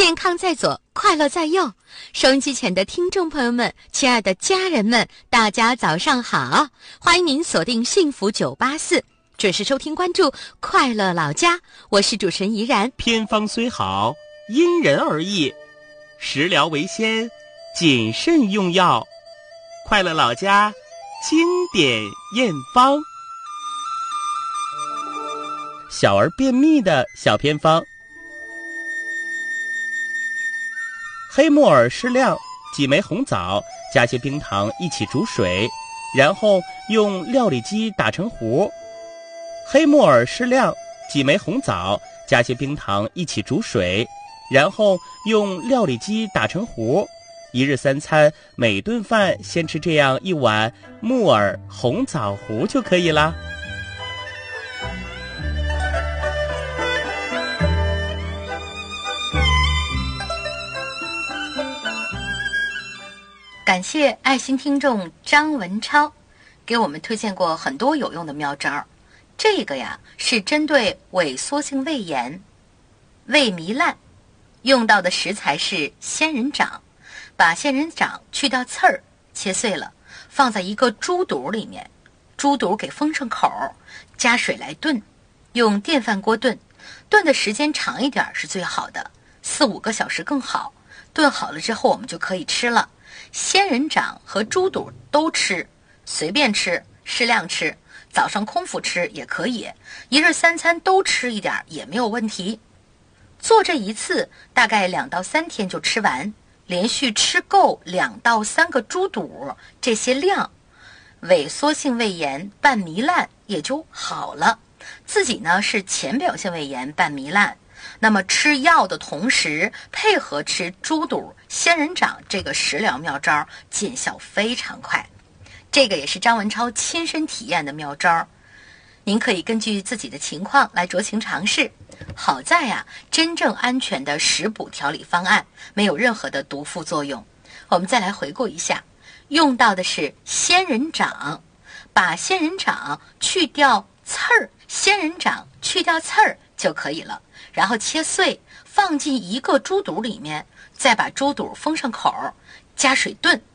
健康在左，快乐在右。收音机前的听众朋友们，亲爱的家人们，大家早上好！欢迎您锁定幸福984，准时收听关注快乐老家。我是主持人怡然。 偏方虽好，因人而异，食疗为先，谨慎用药。快乐老家经典验方，小儿便秘的小偏方。黑木耳适量，几枚红枣，加些冰糖一起煮水，然后用料理机打成糊。黑木耳适量，几枚红枣，加些冰糖一起煮水，然后用料理机打成糊。一日三餐，每顿饭先吃这样一碗木耳红枣糊就可以啦。 感谢爱心听众张文超给我们推荐过很多有用的妙招。这个呀是针对萎缩性胃炎、胃糜烂，用到的食材是仙人掌。把仙人掌去掉刺儿，切碎了，放在一个猪肚里面，猪肚给封上口，加水来炖，用电饭锅炖，炖的时间长一点是最好的，4-5个小时更好。炖好了之后我们就可以吃了。仙人掌和猪肚都吃，随便吃，适量吃，早上空腹吃也可以，一日三餐都吃一点也没有问题。做这一次大概2到3天就吃完，连续吃够2到3个猪肚，这些量，萎缩性胃炎伴糜烂也就好了。自己呢是浅表性胃炎伴糜烂，那么吃药的同时配合吃猪肚、仙人掌这个食疗妙招，见效非常快。这个也是张文超亲身体验的妙招，您可以根据自己的情况来酌情尝试。好在呀，真正安全的食补调理方案，没有任何的毒副作用。我们再来回顾一下，用到的是仙人掌，把仙人掌去掉刺儿，仙人掌去掉刺儿就可以了，然后切碎，放进一个猪肚里面，再把猪肚封上口，加水炖，